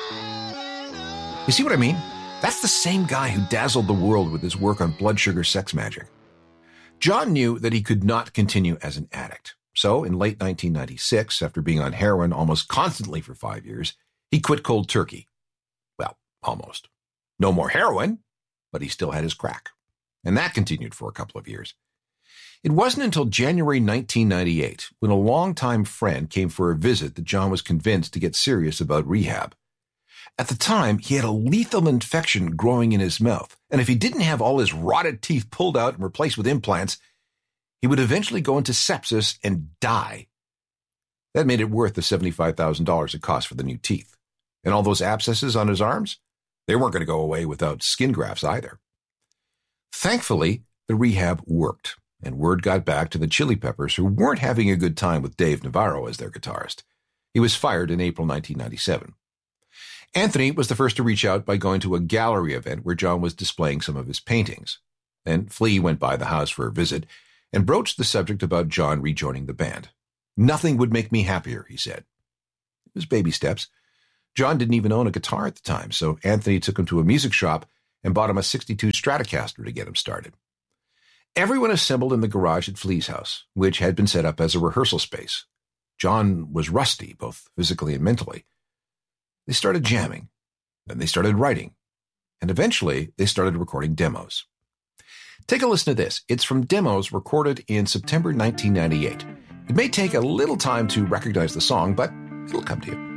You see what I mean? That's the same guy who dazzled the world with his work on blood sugar sex magic. John knew that he could not continue as an addict. So in late 1996, after being on heroin almost constantly for 5 years, he quit cold turkey. Well, almost. No more heroin, but he still had his crack. And that continued for a couple of years. It wasn't until January 1998, when a longtime friend came for a visit, that John was convinced to get serious about rehab. At the time, he had a lethal infection growing in his mouth, and if he didn't have all his rotted teeth pulled out and replaced with implants, he would eventually go into sepsis and die. That made it worth the $75,000 it cost for the new teeth. And all those abscesses on his arms? They weren't going to go away without skin grafts either. Thankfully, the rehab worked, and word got back to the Chili Peppers, who weren't having a good time with Dave Navarro as their guitarist. He was fired in April 1997. Anthony was the first to reach out by going to a gallery event where John was displaying some of his paintings. Then Flea went by the house for a visit and broached the subject about John rejoining the band. "Nothing would make me happier," he said. It was baby steps. John didn't even own a guitar at the time, so Anthony took him to a music shop and bought him a '62 Stratocaster to get him started. Everyone assembled in the garage at Flea's house, which had been set up as a rehearsal space. John was rusty, both physically and mentally. They started jamming, then they started writing, and eventually they started recording demos. Take a listen to this. It's from demos recorded in September 1998. It may take a little time to recognize the song, but it'll come to you.